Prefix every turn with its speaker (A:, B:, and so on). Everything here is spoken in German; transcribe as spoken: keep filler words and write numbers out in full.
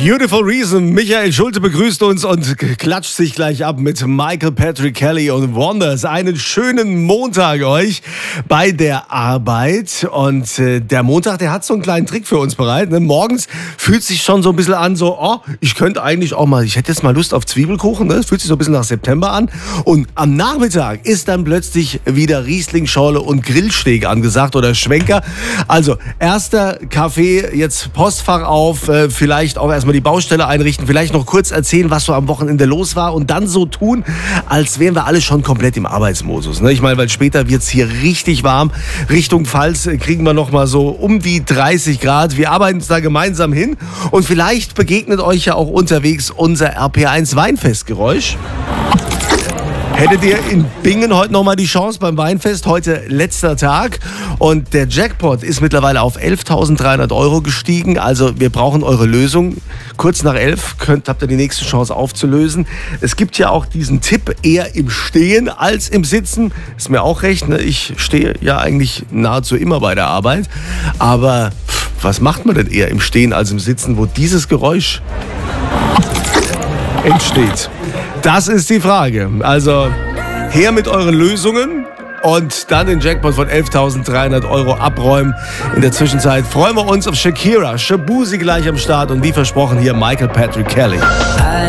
A: Beautiful Reason. Michael Schulte begrüßt uns und klatscht sich gleich ab mit Michael Patrick Kelly und Wonders. Einen schönen Montag euch bei der Arbeit. Und äh, der Montag, der hat so einen kleinen Trick für uns bereit. Ne? Morgens fühlt sich schon so ein bisschen an, so, oh, ich könnte eigentlich auch mal, ich hätte jetzt mal Lust auf Zwiebelkuchen. Ne? Das fühlt sich so ein bisschen nach September an. Und am Nachmittag ist dann plötzlich wieder Riesling-Schorle und Grillsteak angesagt oder Schwenker. Also, erster Kaffee, jetzt Postfach auf, äh, vielleicht auch erstmal die Baustelle einrichten, vielleicht noch kurz erzählen, was so am Wochenende los war und dann so tun, als wären wir alle schon komplett im Arbeitsmodus. Ne? Ich meine, weil später wird es hier richtig warm. Richtung Pfalz kriegen wir noch mal so um die dreißig Grad. Wir arbeiten uns da gemeinsam hin und vielleicht begegnet euch ja auch unterwegs unser R P eins Weinfestgeräusch. Hättet ihr in Bingen heute noch mal die Chance beim Weinfest? Heute letzter Tag und der Jackpot ist mittlerweile auf elftausenddreihundert Euro gestiegen. Also wir brauchen eure Lösung. Kurz nach elf könnt, habt ihr die nächste Chance aufzulösen. Es gibt ja auch diesen Tipp, eher im Stehen als im Sitzen. Ist mir auch recht, ne? Ich stehe ja eigentlich nahezu immer bei der Arbeit. Aber pff, was macht man denn eher im Stehen als im Sitzen, wo dieses Geräusch entsteht? Das ist die Frage. Also her mit euren Lösungen und dann den Jackpot von elftausenddreihundert Euro abräumen. In der Zwischenzeit freuen wir uns auf Shakira, Shabuzi gleich am Start und wie versprochen hier Michael Patrick Kelly.